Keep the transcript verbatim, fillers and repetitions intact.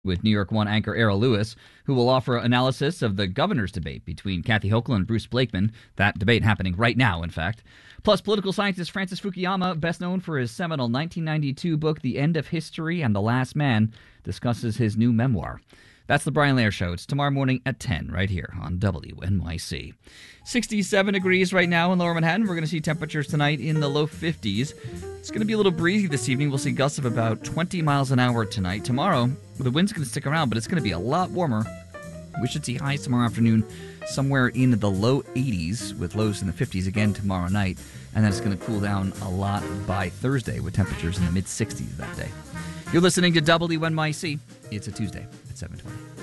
with New York One anchor Errol Lewis, who will offer analysis of the governor's debate between Kathy Hochul and Bruce Blakeman. That debate happening right now, in fact. Plus, political scientist Francis Fukuyama, best known for his seminal nineteen ninety-two book The End of History and the Last Man, discusses his new memoir. That's the Brian Lehrer Show. It's tomorrow morning at ten right here on W N Y C. sixty-seven degrees right now in Lower Manhattan. We're going to see temperatures tonight in the low fifties. It's going to be a little breezy this evening. We'll see gusts of about twenty miles an hour tonight. Tomorrow, the wind's going to stick around, but it's going to be a lot warmer. We should see highs tomorrow afternoon somewhere in the low eighties with lows in the fifties again tomorrow night. And then it's going to cool down a lot by Thursday with temperatures in the mid-sixties that day. You're listening to W N Y C. It's a Tuesday at seven twenty.